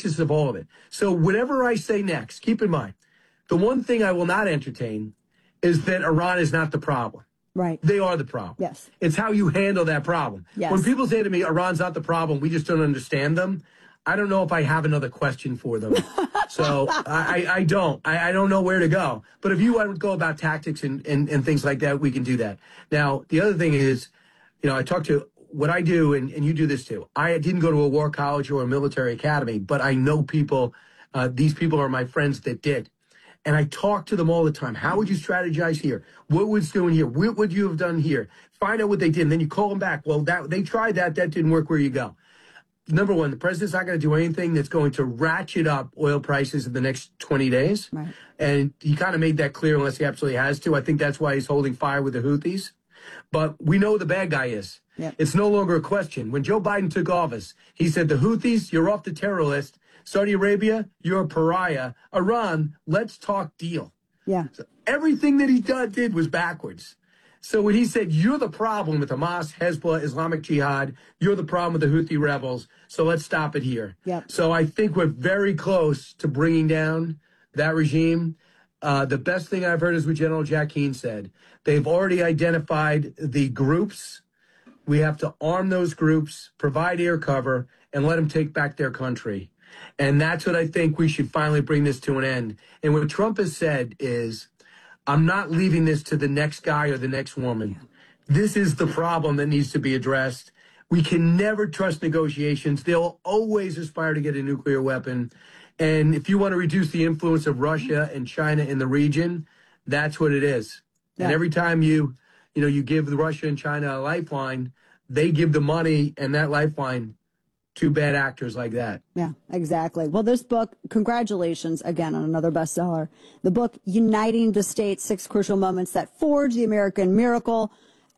nexus of all of it. So whatever I say next, keep in mind, the one thing I will not entertain is that Iran is not the problem. Right. They are the problem. Yes. It's how you handle that problem. Yes. When people say to me, Iran's not the problem, we just don't understand them, I don't know if I have another question for them. So I don't. I don't know where to go. But if you want to go about tactics and things like that, we can do that. Now, the other thing is, I talk to what I do, and you do this too. I didn't go to a war college or a military academy, but I know people. These people are my friends that did. And I talk to them all the time. How would you strategize here? What was doing here? What would you have done here? Find out what they did. And then you call them back. Well, they tried that. That didn't work. Where you go? Number one, the president's not going to do anything that's going to ratchet up oil prices in the next 20 days. Right. And he kind of made that clear unless he absolutely has to. I think that's why he's holding fire with the Houthis. But we know who the bad guy is. Yep. It's no longer a question. When Joe Biden took office, he said, the Houthis, you're off the terror list. Saudi Arabia, you're a pariah. Iran, let's talk deal. Yeah. So everything that he did was backwards. So when he said, you're the problem with Hamas, Hezbollah, Islamic Jihad, you're the problem with the Houthi rebels, so let's stop it here. Yep. So I think we're very close to bringing down that regime. The best thing I've heard is what General Jack Keane said. They've already identified the groups. We have to arm those groups, provide air cover, and let them take back their country. And that's what I think we should finally bring this to an end. And what Trump has said is, I'm not leaving this to the next guy or the next woman. This is the problem that needs to be addressed. We can never trust negotiations. They'll always aspire to get a nuclear weapon. And if you want to reduce the influence of Russia and China in the region, that's what it is. Yeah. And every time you give Russia and China a lifeline, they give the money and that lifeline to bad actors like that. Yeah, exactly. Well, this book, congratulations again on another bestseller. The book, Uniting the States, 6 Crucial Moments That Forge the American Miracle.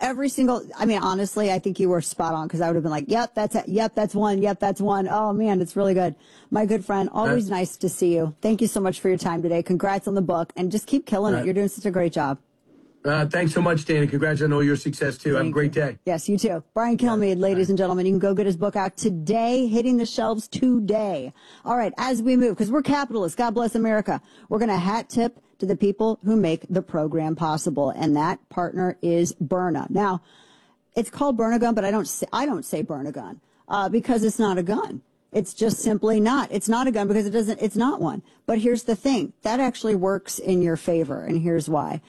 Honestly, I think you were spot on, because I would have been like, yep, that's it. Yep, that's one. Yep, that's one. Oh, man, it's really good. My good friend, always nice to see you. Thank you so much for your time today. Congrats on the book, and just keep killing it. You're doing such a great job. Thanks so much, Dana. Congrats on all your success, too. Have a great day. Yes, you too. Brian Kilmeade, ladies and gentlemen. You can go get his book out today, hitting the shelves today. All right, as we move, because we're capitalists, God bless America, we're going to hat tip to the people who make the program possible, and that partner is Byrna. Now, it's called Byrna-Gun, but I don't say Byrna-Gun because it's not a gun. It's just simply not. It's not a gun because it's not one. But here's the thing. That actually works in your favor, and here's why.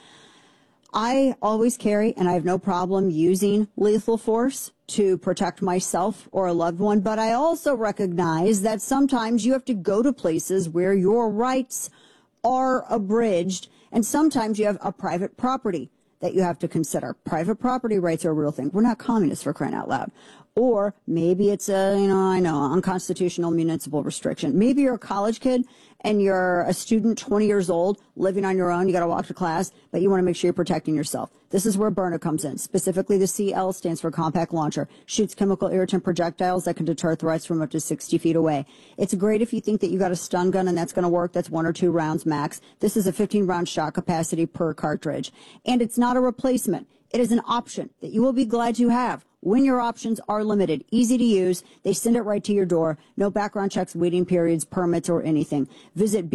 I always carry, and I have no problem using lethal force to protect myself or a loved one, but I also recognize that sometimes you have to go to places where your rights are abridged, and sometimes you have a private property that you have to consider. Private property rights are a real thing. We're not communists, for crying out loud. Or maybe it's unconstitutional municipal restriction. Maybe you're a college kid and you're a student, 20 years old, living on your own. You got to walk to class, but you want to make sure you're protecting yourself. This is where Byrna comes in. Specifically, the CL stands for Compact Launcher. Shoots chemical irritant projectiles that can deter threats from up to 60 feet away. It's great if you think that you got a stun gun and that's going to work. That's 1 or 2 rounds max. This is a 15-round shot capacity per cartridge. And it's not a replacement. It is an option that you will be glad to have when your options are limited. Easy to use. They send it right to your door. No background checks, waiting periods, permits, or anything. Visit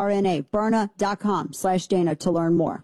Byrna.com/Dana to learn more.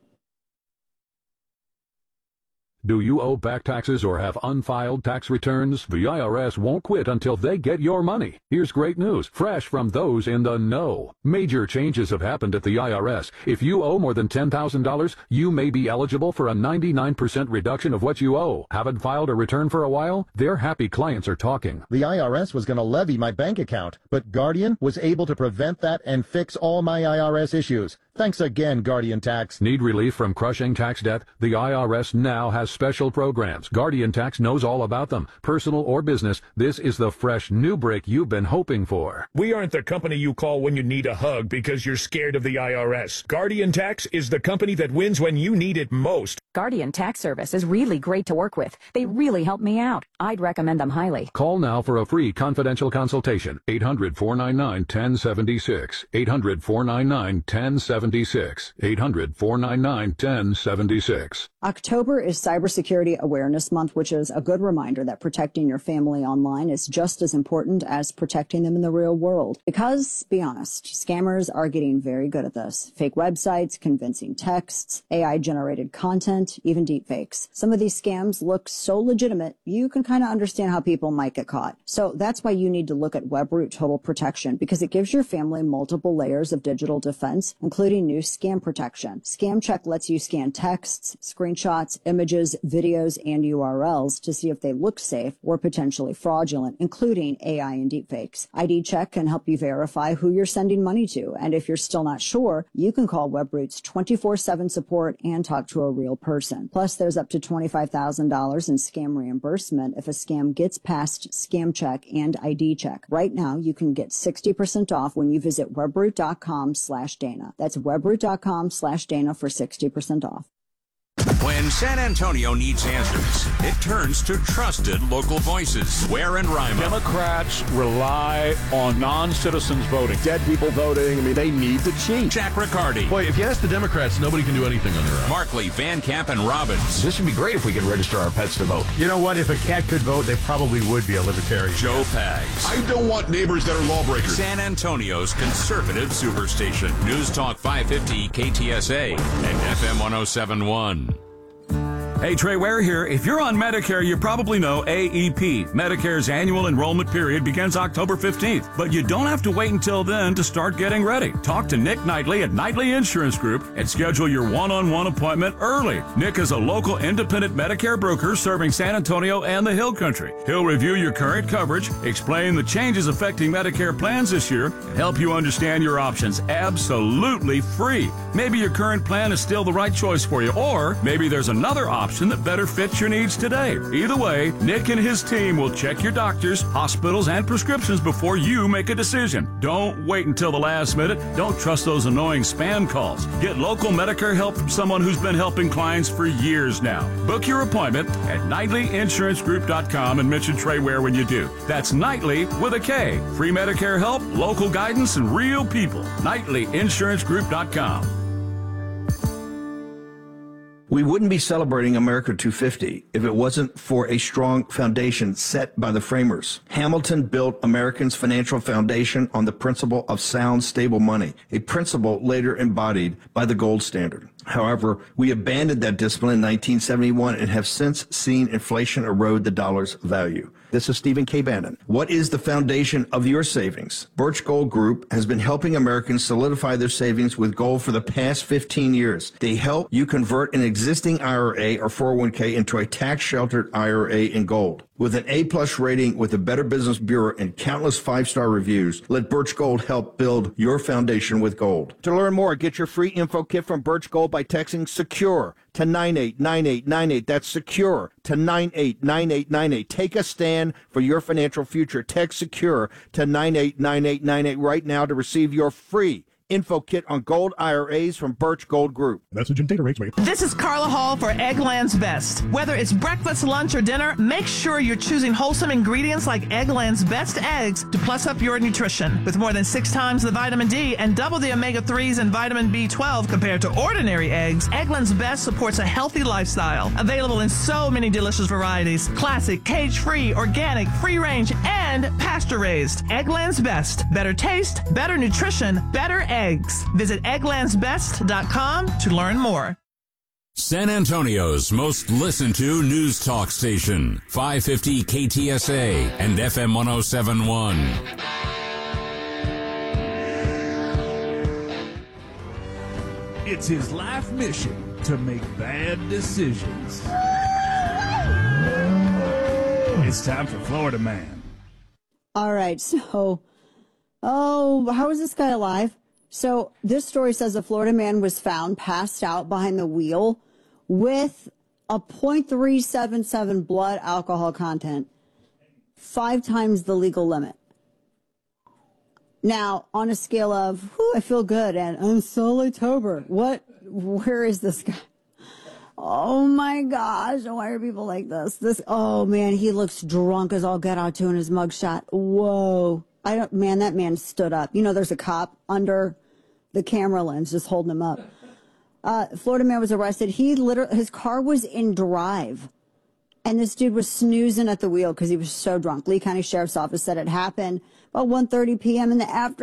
Do you owe back taxes or have unfiled tax returns? The IRS won't quit until they get your money. Here's great news, fresh from those in the know. Major changes have happened at the IRS. If you owe more than $10,000, you may be eligible for a 99% reduction of what you owe. Haven't filed a return for a while? Their happy clients are talking. The IRS was going to levy my bank account, but Guardian was able to prevent that and fix all my IRS issues. Thanks again, Guardian Tax. Need relief from crushing tax debt? The IRS now has special programs. Guardian Tax knows all about them. Personal or business, this is the fresh new break you've been hoping for. We aren't the company you call when you need a hug because you're scared of the IRS. Guardian Tax is the company that wins when you need it most. Guardian Tax Service is really great to work with. They really help me out. I'd recommend them highly. Call now for a free confidential consultation. 800-499-1076. 800-499-1076. 800-499-1076. October is Cyber Cybersecurity Awareness Month, which is a good reminder that protecting your family online is just as important as protecting them in the real world. Because, be honest, scammers are getting very good at this. Fake websites, convincing texts, AI-generated content, even deepfakes. Some of these scams look so legitimate, you can kind of understand how people might get caught. So that's why you need to look at Webroot Total Protection, because it gives your family multiple layers of digital defense, including new scam protection. Scam Check lets you scan texts, screenshots, images, videos, and URLs to see if they look safe or potentially fraudulent, including AI and deepfakes. ID Check can help you verify who you're sending money to, and if you're still not sure, you can call Webroot's 24/7 support and talk to a real person. Plus, there's up to $25,000 in scam reimbursement if a scam gets past Scam Check and ID Check. Right now, you can get 60% off when you visit webroot.com/Dana. That's webroot.com/Dana for 60% off. When San Antonio needs answers, it turns to trusted local voices. Ware and Rima. Democrats rely on non-citizens voting. Dead people voting. I mean, they need to cheat. Jack Riccardi. Boy, if you ask the Democrats, nobody can do anything on their own. Markley, Van Camp, and Robbins. This would be great if we could register our pets to vote. You know what? If a cat could vote, they probably would be a libertarian. Joe Pags. I don't want neighbors that are lawbreakers. San Antonio's conservative superstation. News Talk 550 KTSA and FM 107.1. Hey, Trey Ware here. If you're on Medicare, you probably know AEP. Medicare's annual enrollment period begins October 15th, but you don't have to wait until then to start getting ready. Talk to Nick Knightley at Knightley Insurance Group and schedule your one-on-one appointment early. Nick is a local independent Medicare broker serving San Antonio and the Hill Country. He'll review your current coverage, explain the changes affecting Medicare plans this year, and help you understand your options absolutely free. Maybe your current plan is still the right choice for you, or maybe there's another option that better fits your needs today. Either way, Nick and his team will check your doctors, hospitals, and prescriptions before you make a decision. Don't wait until the last minute. Don't trust those annoying spam calls. Get local Medicare help from someone who's been helping clients for years now. Book your appointment at KnightleyInsuranceGroup.com and mention Trey Ware when you do. That's Knightley with a K. Free Medicare help, local guidance, and real people. KnightleyInsuranceGroup.com. We wouldn't be celebrating America 250 if it wasn't for a strong foundation set by the framers. Hamilton built Americans' financial foundation on the principle of sound, stable money, a principle later embodied by the gold standard. However, we abandoned that discipline in 1971 and have since seen inflation erode the dollar's value. This is Stephen K. Bannon. What is the foundation of your savings? Birch Gold Group has been helping Americans solidify their savings with gold for the past 15 years. They help you convert an existing IRA or 401k into a tax-sheltered IRA in gold. With an A-plus rating with the Better Business Bureau and countless five-star reviews, let Birch Gold help build your foundation with gold. To learn more, get your free info kit from Birch Gold by texting SECURE to 989898. That's SECURE to 989898. Take a stand for your financial future. Text SECURE to 989898 right now to receive your free info kit on gold IRAs from Birch Gold Group. Message and data rates may. This is Carla Hall for Eggland's Best. Whether it's breakfast, lunch, or dinner, make sure you're choosing wholesome ingredients like Eggland's Best eggs to plus up your nutrition. With more than 6 times the vitamin D and double the omega-3s and vitamin B12 compared to ordinary eggs, Eggland's Best supports a healthy lifestyle. Available in so many delicious varieties: classic, cage-free, organic, free-range, and pasture-raised. Eggland's Best. Better taste, better nutrition, better eggs. Visit egglandsbest.com to learn more. San Antonio's most listened to news talk station, 550 KTSA and FM 107.1. It's his life mission to make bad decisions. It's time for Florida Man. All right, so, how is this guy alive? So this story says a Florida man was found passed out behind the wheel with a .377 blood alcohol content, 5 times the legal limit. Now, on a scale of, I feel good and I'm so October, where is this guy? Oh my gosh, why are people like this? Oh man, he looks drunk as all get out too in his mugshot. Whoa. That man stood up. You know, there's a cop under the camera lens just holding him up. Florida man was arrested. His car was in drive. And this dude was snoozing at the wheel because he was so drunk. Lee County Sheriff's Office said it happened about 1:30 p.m. in the afternoon.